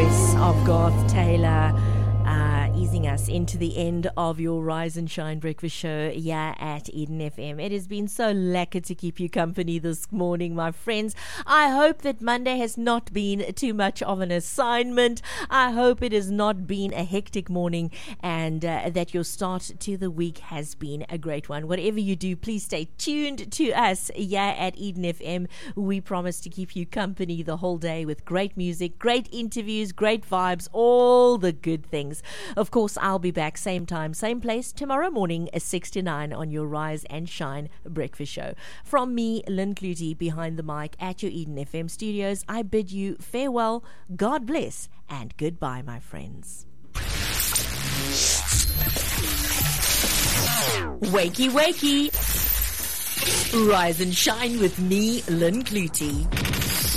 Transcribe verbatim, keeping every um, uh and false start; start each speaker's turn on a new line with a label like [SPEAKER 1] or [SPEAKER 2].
[SPEAKER 1] voice of Garth Taylor, uh, easing us into the end of your Rise and Shine breakfast show here at Eden F M. It has been so lekker to keep you company this morning, my friends. I hope that Monday has not been too much of an assignment. I hope it has not been a hectic morning, and uh, that your start to the week has been a great one. Whatever you do, please stay tuned to us here at Eden F M. We promise to keep you company the whole day with great music, great interviews, great vibes, all the good things. Of course, I'll be back same time, same place tomorrow morning at six to nine on your Rise and Shine breakfast show. From me, Lynn Clutie, behind the mic at your Eden F M studios, I bid you farewell, God bless, and goodbye, my friends. Wakey, wakey. Rise and Shine with me, Lynn Clutie.